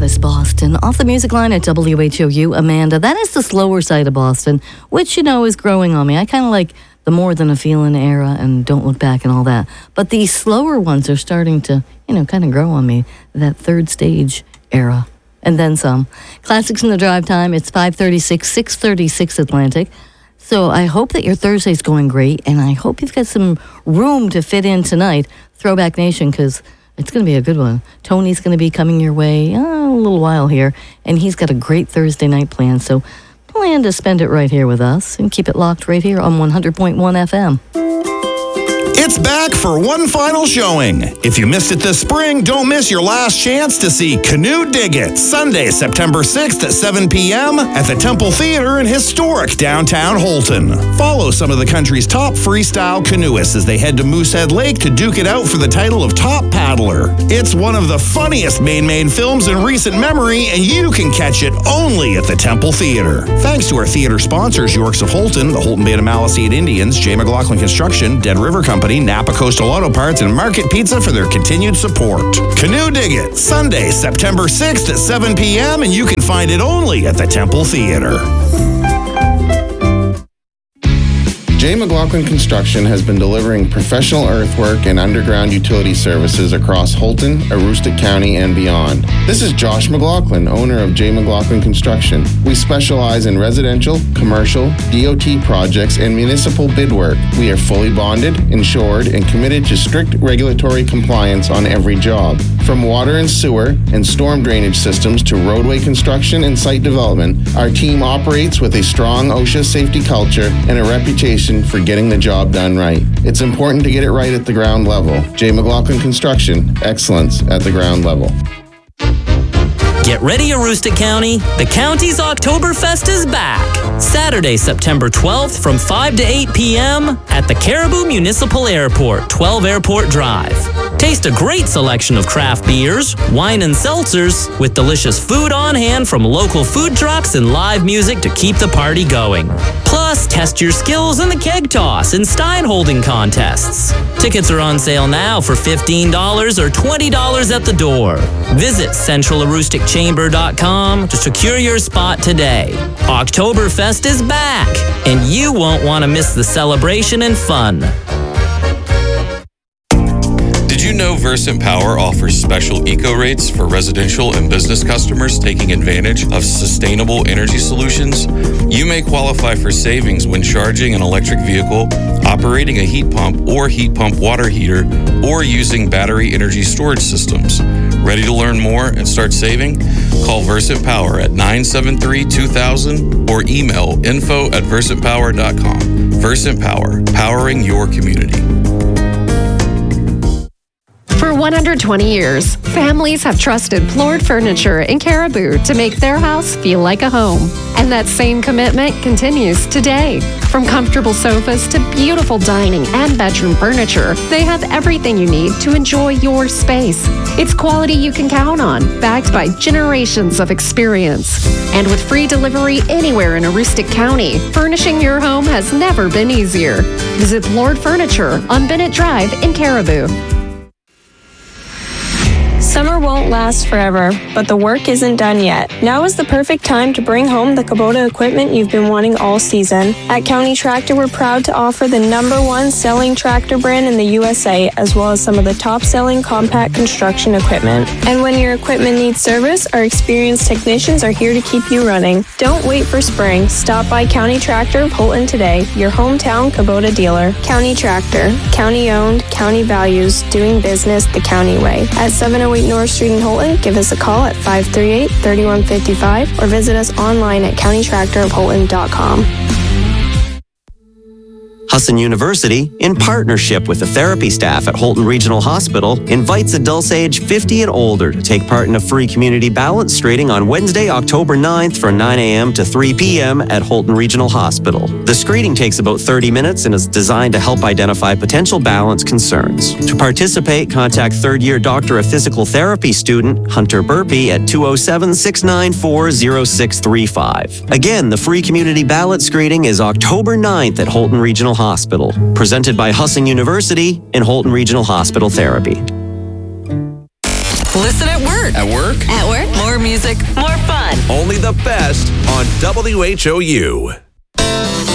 That is Boston. Off the music line at WHOU, Amanda. That is the slower side of Boston, which, is growing on me. I kind of like the More Than a Feeling era and Don't Look Back and all that. But these slower ones are starting to, kind of grow on me. That third stage era. And then some. Classics in the drive time. It's 5:36, 6:36 Atlantic. So I hope that your Thursday's going great, and I hope you've got some room to fit in tonight. Throwback Nation, because it's going to be a good one. Tony's going to be coming your way a little while here, and he's got a great Thursday night plan. So plan to spend it right here with us and keep it locked right here on 100.1 FM. It's back for one final showing. If you missed it this spring, don't miss your last chance to see Canoe Dig It, Sunday, September 6th at 7 p.m. at the Temple Theater in historic downtown Holton. Follow some of the country's top freestyle canoeists as they head to Moosehead Lake to duke it out for the title of Top Paddler. It's one of the funniest Maine films in recent memory, and you can catch it only at the Temple Theater. Thanks to our theater sponsors, Yorks of Holton, the Holton Bay to Maliseet Indians, J. McLaughlin Construction, Dead River Company, Napa Coastal Auto Parts, and Market Pizza for their continued support. Canoe Dig It, Sunday, September 6th at 7 p.m., and you can find it only at the Temple Theater. J. McLaughlin Construction has been delivering professional earthwork and underground utility services across Holton, Aroostook County, and beyond. This is Josh McLaughlin, owner of J. McLaughlin Construction. We specialize in residential, commercial, DOT projects, and municipal bid work. We are fully bonded, insured, and committed to strict regulatory compliance on every job. From water and sewer and storm drainage systems to roadway construction and site development, our team operates with a strong OSHA safety culture and a reputation for getting the job done right. It's important to get it right at the ground level. J. McLaughlin Construction, excellence at the ground level. Get ready, Aroostook County. The county's Oktoberfest is back. Saturday, September 12th from 5 to 8 p.m. at the Caribou Municipal Airport, 12 Airport Drive. Taste a great selection of craft beers, wine and seltzers, with delicious food on hand from local food trucks and live music to keep the party going. Plus, test your skills in the keg toss and stein holding contests. Tickets are on sale now for $15 or $20 at the door. Visit centralaroosticchamber.com to secure your spot today. Oktoberfest is back, and you won't want to miss the celebration and fun. Did you know Versant Power offers special eco rates for residential and business customers taking advantage of sustainable energy solutions? You may qualify for savings when charging an electric vehicle, operating a heat pump or heat pump water heater, or using battery energy storage systems. Ready to learn more and start saving? Call Versant Power at 973-2000 or email info@versantpower.com. Versant Power, powering your community. For 120 years, families have trusted Plord Furniture in Caribou to make their house feel like a home. And that same commitment continues today. From comfortable sofas to beautiful dining and bedroom furniture, they have everything you need to enjoy your space. It's quality you can count on, backed by generations of experience. And with free delivery anywhere in Aroostook County, furnishing your home has never been easier. Visit Plord Furniture on Bennett Drive in Caribou. Summer won't last forever, but the work isn't done yet. Now is the perfect time to bring home the Kubota equipment you've been wanting all season. At County Tractor, we're proud to offer the #1 selling tractor brand in the USA, as well as some of the top-selling compact construction equipment. And when your equipment needs service, our experienced technicians are here to keep you running. Don't wait for spring. Stop by County Tractor of Holton today, your hometown Kubota dealer. County Tractor, county-owned, county values, doing business the county way. At 708 North Street in Holton, give us a call at 538-3155 or visit us online at countytractorofholton.com. Husson University, in partnership with the therapy staff at Holton Regional Hospital, invites adults age 50 and older to take part in a free community balance screening on Wednesday, October 9th from 9 a.m. to 3 p.m. at Holton Regional Hospital. The screening takes about 30 minutes and is designed to help identify potential balance concerns. To participate, contact third-year Doctor of Physical Therapy student Hunter Burpee at 207-694-0635. Again, the free community balance screening is October 9th at Holton Regional Hospital, presented by Husson University and Holton Regional Hospital Therapy. Listen at work. At work? At work. More music, more fun. Only the best on WHOU.